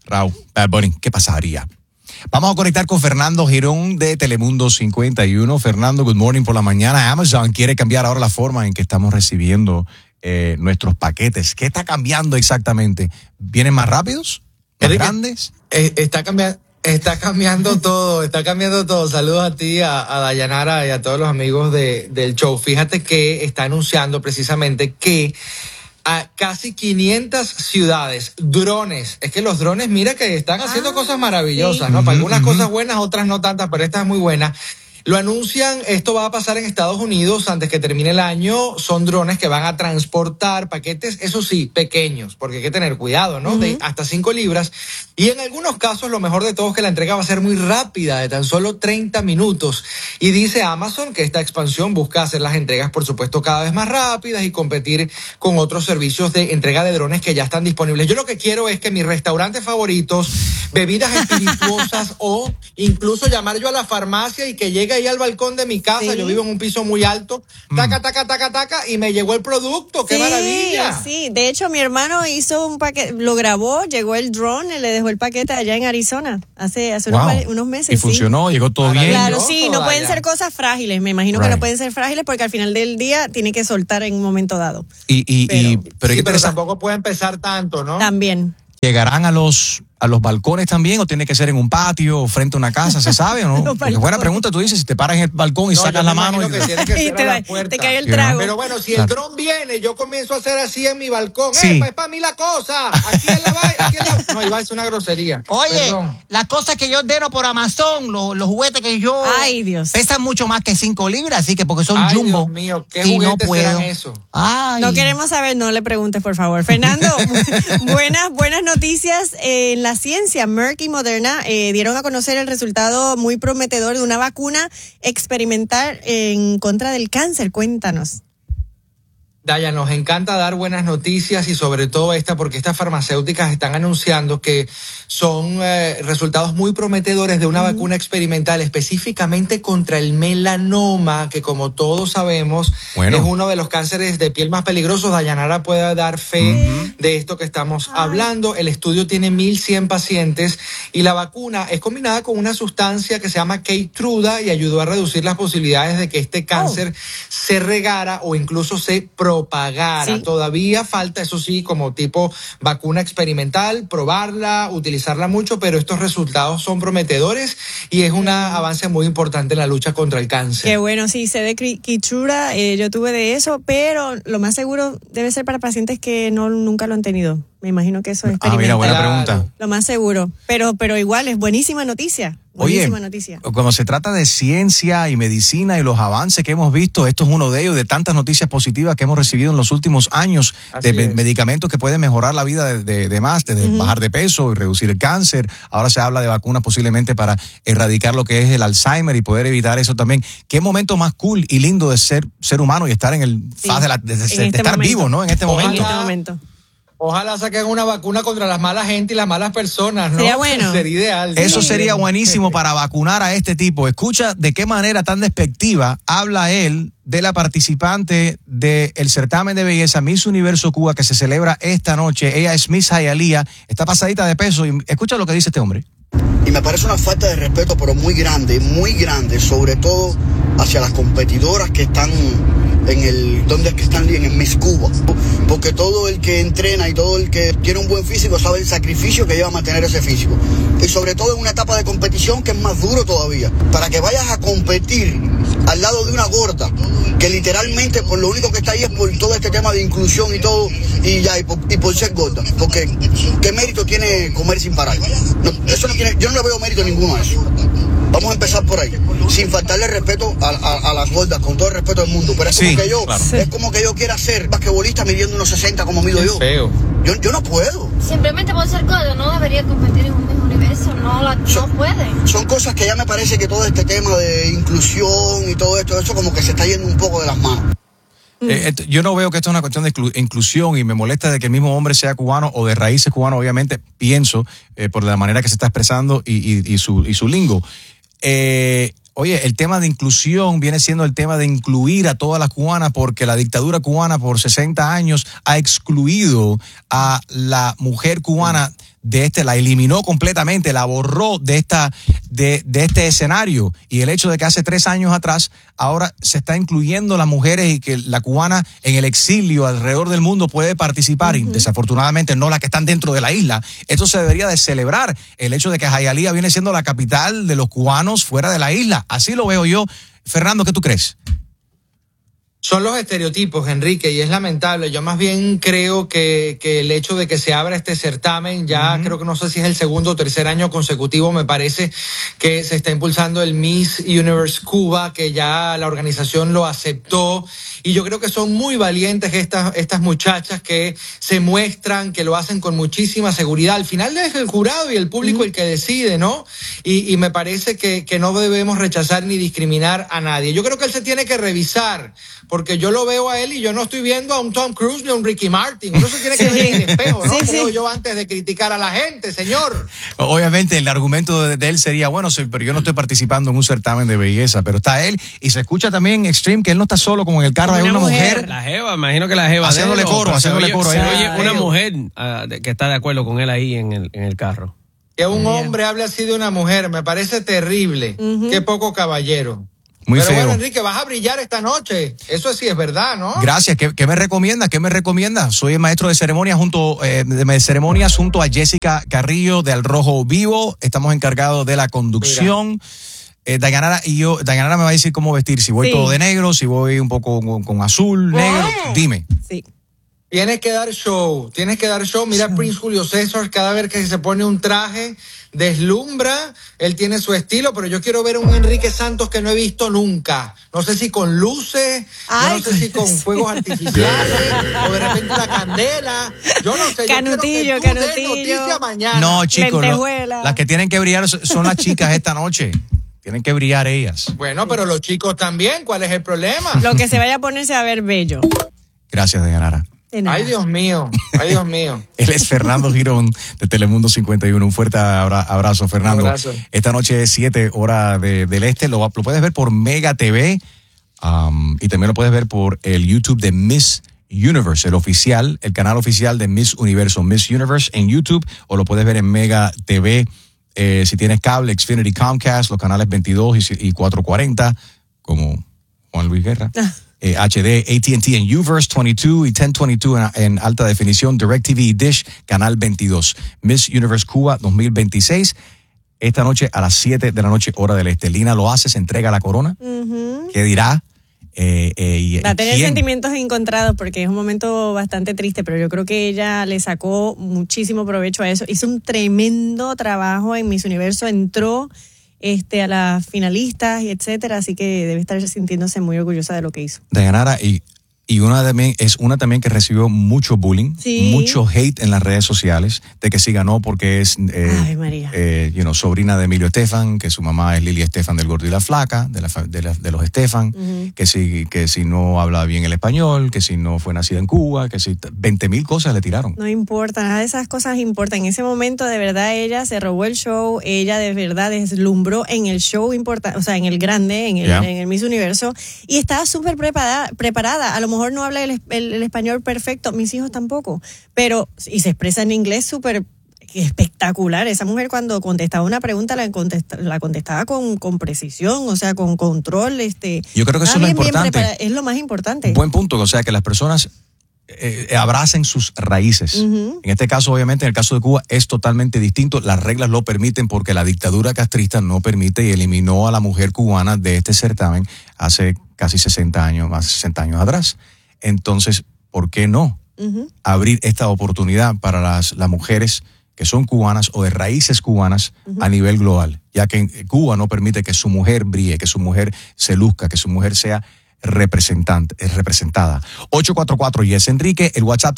Raúl, Bad Bunny, ¿qué pasaría? Vamos a conectar con Fernando Girón de Telemundo 51. Fernando, good morning por la mañana. Amazon quiere cambiar ahora la forma en que estamos recibiendo nuestros paquetes. ¿Qué está cambiando exactamente? ¿Vienen más rápidos? ¿Más grandes? Está cambiando todo. Saludos a ti, a Dayanara y a todos los amigos del show. Fíjate que está anunciando precisamente que a casi 500 ciudades, drones. Es que los drones, mira que están haciendo cosas maravillosas, sí, ¿no? Para algunas cosas buenas, otras no tantas, pero esta es muy buena. Lo anuncian, esto va a pasar en Estados Unidos antes que termine el año. Son drones que van a transportar paquetes, eso sí, pequeños, porque hay que tener cuidado, ¿no? De hasta 5 libras. Y en algunos casos, lo mejor de todo es que la entrega va a ser muy rápida, de tan solo 30 minutos. Y dice Amazon que esta expansión busca hacer las entregas, por supuesto, cada vez más rápidas y competir con otros servicios de entrega de drones que ya están disponibles. Yo lo que quiero es que mis restaurantes favoritos, bebidas espirituosas o incluso llamar yo a la farmacia y que llegue ahí al balcón de mi casa, sí. Yo vivo en un piso muy alto, taca, y me llegó el producto, ¡qué maravilla! Sí, de hecho mi hermano hizo un paquete, lo grabó, llegó el drone, le dejó el paquete allá en Arizona, hace unos meses. Y funcionó, llegó todo bien. Claro, sí, no pueden ser cosas frágiles, me imagino que no pueden ser frágiles porque al final del día tiene que soltar en un momento dado. Pero tampoco puede empezar tanto, ¿no? También. ¿Llegarán a los balcones también o tiene que ser en un patio o frente a una casa? ¿Se sabe o no? Porque buena pregunta, tú dices, si te paras en el balcón y sacas la mano y te cae el trago. Pero bueno, si el dron viene, yo comienzo a hacer así en mi balcón. Es para mí la cosa. Aquí es la No, iba a ser una grosería. Oye, las cosas que yo ordeno por Amazon, los juguetes que yo... Ay, Dios. Pesan mucho más que 5 libras, así que porque son jumbo. Dios mío, ¿qué juguetes serán eso? Ay. No queremos saber, no le preguntes, por favor. Fernando, buenas noticias en la ciencia. Merck y Moderna dieron a conocer el resultado muy prometedor de una vacuna experimental en contra del cáncer. Cuéntanos. Daya, nos encanta dar buenas noticias y sobre todo porque estas farmacéuticas están anunciando que son resultados muy prometedores de una vacuna experimental específicamente contra el melanoma, que como todos sabemos es uno de los cánceres de piel más peligrosos. Dayanara puede dar fe de esto que estamos hablando. El estudio tiene 1,100 pacientes y la vacuna es combinada con una sustancia que se llama Keytruda y ayudó a reducir las posibilidades de que este cáncer se regara o incluso se propagara. Todavía falta, eso sí, como tipo vacuna experimental, probarla, utilizarla mucho, pero estos resultados son prometedores y es un avance muy importante en la lucha contra el cáncer. Qué bueno, sí, sé de Keytruda, yo tuve de eso, pero lo más seguro debe ser para pacientes que nunca lo han tenido. Me imagino que eso es experimental. Mira, buena pregunta. Lo más seguro, pero igual es buenísima noticia. Buenísima noticia. Cuando se trata de ciencia y medicina y los avances que hemos visto, esto es uno de ellos, de tantas noticias positivas que hemos recibido en los últimos años, medicamentos que pueden mejorar la vida de bajar de peso y reducir el cáncer. Ahora se habla de vacunas posiblemente para erradicar lo que es el Alzheimer y poder evitar eso también. Qué momento más cool y lindo de ser humano y estar en el faz de estar vivo, ¿no? En este momento. Ojalá saquen una vacuna contra las malas gente y las malas personas, ¿no? Sería bueno. Sería ideal. Eso sería buenísimo para vacunar a este tipo. Escucha de qué manera tan despectiva habla él de la participante del certamen de belleza Miss Universo Cuba que se celebra esta noche. Ella es Miss Hialeah, está pasadita de peso y escucha lo que dice este hombre. Y me parece una falta de respeto, pero muy grande, sobre todo hacia las competidoras que están ¿dónde es que están? En el Miss Cuba. Porque todo el que entrena y todo el que tiene un buen físico sabe el sacrificio que lleva a mantener ese físico. Y sobre todo en una etapa de competición que es más duro todavía. Para que vayas a competir al lado de una gorda, que literalmente por lo único que está ahí es por todo este tema de inclusión y todo, y por ser gorda. Porque ¿qué mérito tiene comer sin parar? Yo no le veo mérito ninguno a eso. Vamos a empezar por ahí, sin faltarle respeto a las gordas, con todo el respeto del mundo. Pero es como que yo quiera ser basquetbolista midiendo unos 60 como mido yo. Feo. Yo no puedo. Simplemente por ser gordo no debería competir en un mismo universo, no puede. Son cosas que ya me parece que todo este tema de inclusión y todo esto, eso como que se está yendo un poco de las manos. Yo no veo que esto es una cuestión de inclusión y me molesta de que el mismo hombre sea cubano o de raíces cubanas, obviamente, pienso, por la manera que se está expresando y su lingo. Oye, el tema de inclusión viene siendo el tema de incluir a todas las cubanas porque la dictadura cubana por 60 años ha excluido a la mujer cubana la eliminó completamente, la borró de este escenario. Y el hecho de que hace 3 años atrás ahora se está incluyendo las mujeres y que la cubana en el exilio alrededor del mundo puede participar, y desafortunadamente no las que están dentro de la isla. Esto se debería de celebrar, el hecho de que Hialeah viene siendo la capital de los cubanos fuera de la isla. Así lo veo yo. Fernando, ¿qué tú crees? Son los estereotipos, Enrique, y es lamentable. Yo más bien creo que el hecho de que se abra este certamen, ya creo que no sé si es el 2º o 3er año consecutivo, me parece que se está impulsando el Miss Universe Cuba, que ya la organización lo aceptó, y yo creo que son muy valientes estas muchachas que se muestran, que lo hacen con muchísima seguridad. Al final es el jurado y el público el que decide, ¿no? Y me parece que no debemos rechazar ni discriminar a nadie. Yo creo que él se tiene que revisar, porque yo lo veo a él y yo no estoy viendo a un Tom Cruise ni a un Ricky Martin. Uno se tiene que ver en el espejo, ¿no? Creo yo, antes de criticar a la gente, señor. Obviamente el argumento de él sería, bueno, pero yo no estoy participando en un certamen de belleza, pero está él, y se escucha también Extreme que él no está solo como en el carro, hay una mujer. La jeva, imagino que la jeva. Haciéndole coro. Oye, una mujer que está de acuerdo con él ahí en el carro. Que un hombre hable así de una mujer, me parece terrible. Qué poco caballero. Muy Pero feo. bueno, Enrique, vas a brillar esta noche. Eso sí es verdad, ¿no? Gracias. ¿Qué me recomienda? ¿Qué me recomienda? Soy el maestro de ceremonias junto a Jessica Carrillo de Al Rojo Vivo. Estamos encargados de la conducción. Dayanara me va a decir cómo vestir. Si voy todo de negro, si voy un poco con azul, negro. Dime. Sí. Tienes que dar show. Mira, Prince Julio César, cada vez que se pone un traje, deslumbra. Él tiene su estilo, pero yo quiero ver a un Enrique Santos que no he visto nunca. No sé si con luces, no sé si con fuegos artificiales, o de repente una candela. Yo no sé. Canutillo. Noticia mañana. No, chicos, las que tienen que brillar son las chicas esta noche. Tienen que brillar ellas. Bueno, pero los chicos también. ¿Cuál es el problema? Lo que se vaya a poner se va a ver bello. Gracias, Dayanara. Ay, Dios mío. Él es Fernando Girón de Telemundo 51. Un fuerte abrazo, Fernando. Un abrazo. Esta noche es 7 horas del este. Lo puedes ver por Mega TV y también lo puedes ver por el YouTube de Miss Universe, el canal oficial de Miss Universo, Miss Universe en YouTube, o lo puedes ver en Mega TV. Si tienes cable, Xfinity, Comcast, los canales 22 y 440, como Juan Luis Guerra. HD, AT&T en Uverse 22 y 1022 en alta definición, DirecTV y Dish, canal 22. Miss Universe Cuba 2026, esta noche a las 7 de la noche, hora del este. Lina lo hace, se entrega la corona. ¿Qué dirá? Va a tener sentimientos encontrados porque es un momento bastante triste, pero yo creo que ella le sacó muchísimo provecho a eso. Hizo un tremendo trabajo en Miss Universo, entró a las finalistas y etcétera, así que debe estar sintiéndose muy orgullosa de lo que hizo. Dayanara, y una también que recibió mucho bullying, mucho hate en las redes sociales, de que sí ganó porque es sobrina de Emilio Estefan, que su mamá es Lili Estefan del Gordo y la Flaca, de los Estefan, que si no habla bien el español, que si no fue nacida en Cuba, que si 20,000 cosas le tiraron. No importa, nada de esas cosas importan. En ese momento, de verdad, ella se robó el show, ella de verdad deslumbró en el show importante, o sea, en el grande, en el Miss Universo, y estaba súper preparada. A lo mejor no habla el español perfecto, mis hijos tampoco, y se expresa en inglés súper espectacular. Esa mujer cuando contestaba una pregunta la contestaba con precisión, o sea, con control. Yo creo que eso es lo importante. Es lo más importante. Buen punto, o sea, que las personas abracen sus raíces. En este caso, obviamente, en el caso de Cuba es totalmente distinto. Las reglas lo permiten porque la dictadura castrista no permite y eliminó a la mujer cubana de este certamen hace casi 60 años atrás. Entonces, ¿por qué no abrir esta oportunidad para las mujeres que son cubanas o de raíces cubanas a nivel global? Ya que Cuba no permite que su mujer brille, que su mujer se luzca, que su mujer sea representada. 844 Yes Enrique, el WhatsApp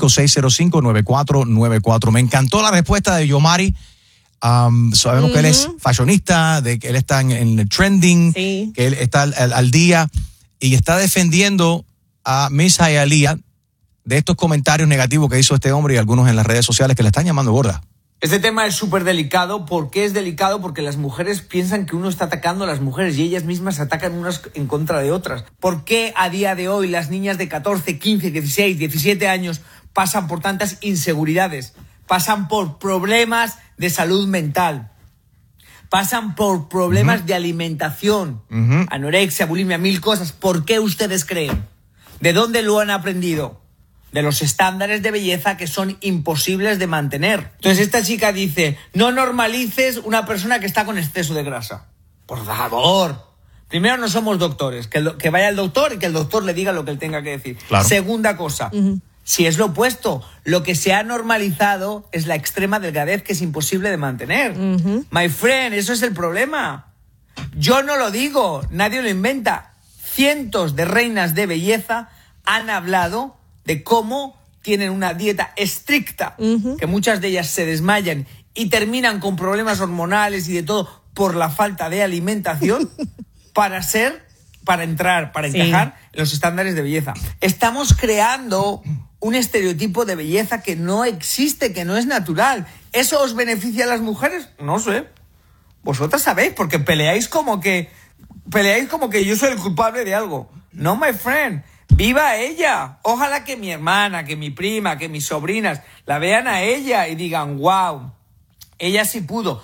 305-605-9494. Me encantó la respuesta de Yomari. Sabemos que él es fashionista, de que él está en el trending, que él está al día y está defendiendo a Miss Hialeah de estos comentarios negativos que hizo este hombre y algunos en las redes sociales que la están llamando gorda. Este tema es súper delicado. ¿Por qué es delicado? Porque las mujeres piensan que uno está atacando a las mujeres y ellas mismas atacan unas en contra de otras. ¿Por qué a día de hoy las niñas de 14, 15, 16, 17 años pasan por tantas inseguridades? pasan por problemas de salud mental, pasan por problemas de alimentación, anorexia, bulimia, 1000 cosas. ¿Por qué ustedes creen? ¿De dónde lo han aprendido? De los estándares de belleza que son imposibles de mantener. Entonces esta chica dice, no normalices una persona que está con exceso de grasa. Por favor. Primero, no somos doctores. Que vaya el doctor y que el doctor le diga lo que él tenga que decir. Claro. Segunda cosa, si es lo opuesto, lo que se ha normalizado es la extrema delgadez que es imposible de mantener. My friend, eso es el problema. Yo no lo digo, nadie lo inventa. Cientos de reinas de belleza han hablado de cómo tienen una dieta estricta, que muchas de ellas se desmayan y terminan con problemas hormonales y de todo por la falta de alimentación para encajar en los estándares de belleza. Estamos creando un estereotipo de belleza que no existe, que no es natural. ¿Eso os beneficia a las mujeres? No sé. Vosotras sabéis, porque peleáis como que yo soy el culpable de algo. No, my friend. ¡Viva ella! Ojalá que mi hermana, que mi prima, que mis sobrinas la vean a ella y digan, wow, ella sí pudo.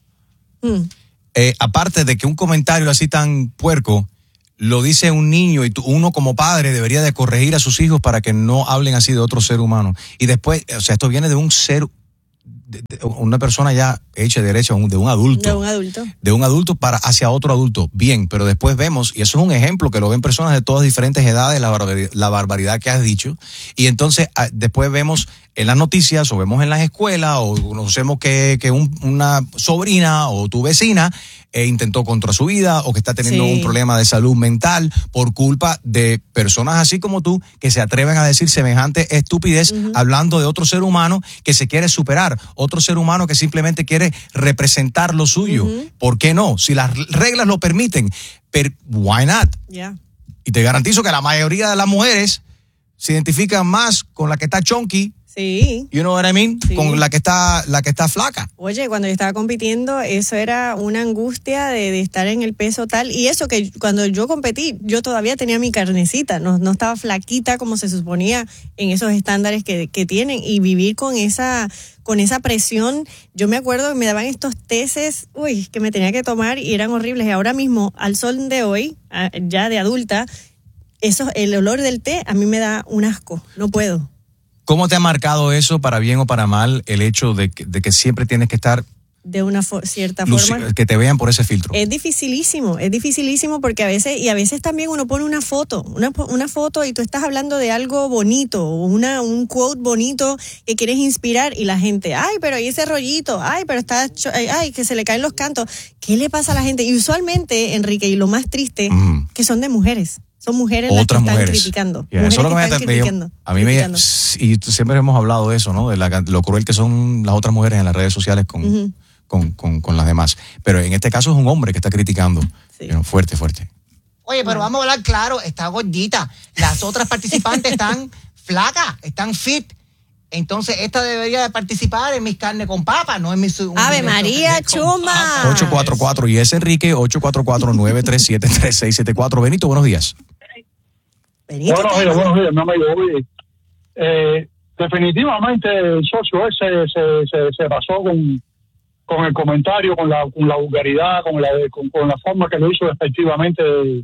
Aparte de que un comentario así tan puerco lo dice un niño y uno como padre debería de corregir a sus hijos para que no hablen así de otro ser humano. Y después, o sea, esto viene de un ser, de una persona ya hecha de derecha, de un adulto. De un adulto hacia otro adulto. Bien, pero después vemos, y eso es un ejemplo que lo ven personas de todas diferentes edades, la barbaridad que has dicho. Y entonces después vemos en las noticias o vemos en las escuelas o conocemos que una sobrina o tu vecina intentó contra su vida o que está teniendo un problema de salud mental por culpa de personas así como tú que se atreven a decir semejante estupidez hablando de otro ser humano que se quiere superar, otro ser humano que simplemente quiere representar lo suyo. ¿Por qué no? Si las reglas lo permiten, pero why not? Y te garantizo que la mayoría de las mujeres se identifican más con la que está chunky. Sí. You know what I mean? Sí. Con la que está flaca. Oye, cuando yo estaba compitiendo, eso era una angustia de estar en el peso tal. Y eso que cuando yo competí, yo todavía tenía mi carnecita. No estaba flaquita como se suponía en esos estándares que tienen. Y vivir con esa presión. Yo me acuerdo que me daban estos tests, que me tenía que tomar y eran horribles. Y ahora mismo, al sol de hoy, ya de adulta, el olor del té a mí me da un asco. No puedo. ¿Cómo te ha marcado eso, para bien o para mal, el hecho de que siempre tienes que estar de una cierta forma? Que te vean por ese filtro. Es dificilísimo porque a veces también uno pone una foto y tú estás hablando de algo bonito, un quote bonito que quieres inspirar y la gente, ay, pero ¿y ese rollito? Ay, pero que se le caen los cantos. ¿Qué le pasa a la gente? Y usualmente, Enrique, y lo más triste, que son de mujeres. Son mujeres las que están criticando. Eso es lo que a mí y siempre hemos hablado de eso, ¿no? De lo cruel que son las otras mujeres en las redes sociales con las demás. Pero en este caso es un hombre que está criticando. Sí. Fuerte. Oye, pero vamos a hablar claro, está gordita. Las otras participantes están flacas, están fit. Entonces, esta debería de participar en mis carnes con papa, no en mis... ¡Ave María, chuma! 844, y es Enrique, 844-937-3674. Benito, buenos días. Benito, buenos días, mi amigo. Definitivamente el socio ese se pasó con el comentario, con la vulgaridad, con la forma que lo hizo respectivamente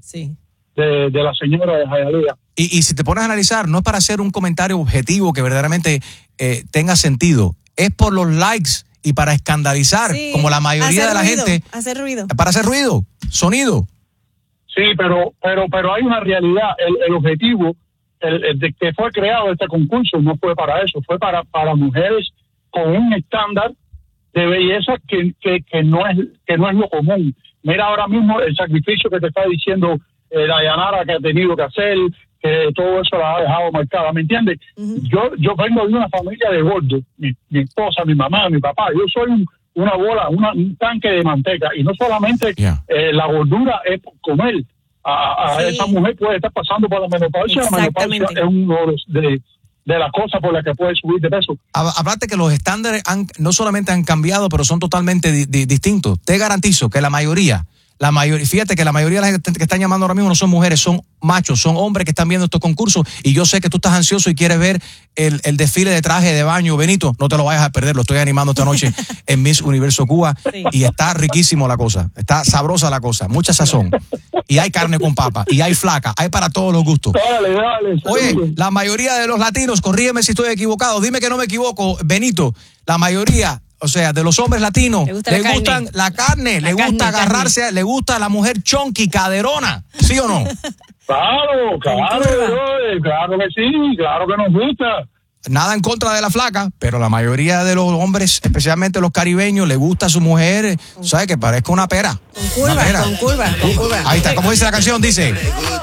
de la señora de Hialeah. Y si te pones a analizar, no es para hacer un comentario objetivo que verdaderamente tenga sentido, es por los likes y para escandalizar, como la mayoría de la gente. Hacer ruido. Para hacer ruido, sonido. Sí, pero hay una realidad. El objetivo de que fue creado este concurso no fue para eso, fue para mujeres con un estándar de belleza que no es lo común. Mira ahora mismo el sacrificio que te está diciendo Dayanara que ha tenido que hacer, que todo eso la ha dejado marcada, ¿me entiendes? Yo vengo de una familia de gordos, mi esposa, mi mamá, mi papá, yo soy una bola, un tanque de manteca, y no solamente la gordura es por comer, esa mujer puede estar pasando por la menopausia. La menopausia es uno de las cosas por las que puede subir de peso. Hablaste que los estándares no solamente han cambiado, pero son totalmente distintos. Te garantizo que la mayoría Fíjate que la mayoría de la gente que están llamando ahora mismo no son mujeres, son machos, son hombres que están viendo estos concursos, y yo sé que tú estás ansioso y quieres ver el desfile de traje de baño. Benito, no te lo vayas a perder, lo estoy animando esta noche en Miss Universo Cuba, y está riquísimo la cosa, está sabrosa la cosa, mucha sazón, y hay carne con papa, y hay flaca, hay para todos los gustos. Dale. Oye, la mayoría de los latinos, corrígeme si estoy equivocado, dime que no me equivoco, Benito, la mayoría, o sea, de los hombres latinos, le gustan la carne, le gusta agarrarse, le gusta la mujer chonky, caderona, ¿sí o no? Claro que sí, claro que nos gusta. Nada en contra de la flaca, pero la mayoría de los hombres, especialmente los caribeños, le gusta a su mujer, ¿sabes? Que parezca una pera. Con curva. Ahí está, como dice la canción, dice...